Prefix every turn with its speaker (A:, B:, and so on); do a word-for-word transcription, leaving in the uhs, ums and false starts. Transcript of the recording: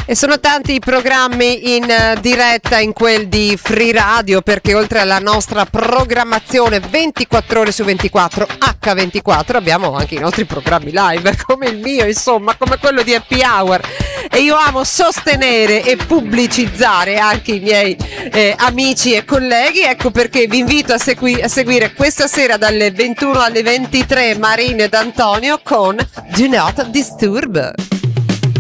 A: E sono tanti i programmi in uh, diretta in quel di Free Radio, perché oltre alla nostra programmazione ventiquattro ore su ventiquattro acca ventiquattro abbiamo anche i nostri programmi live, come il mio, insomma, come quello di Happy Hour. E io amo sostenere e pubblicizzare anche i miei eh, amici e colleghi, ecco perché vi invito a, segui- a seguire questa sera dalle ventuno alle ventitré Marina ed Antonio con Do Not Disturb.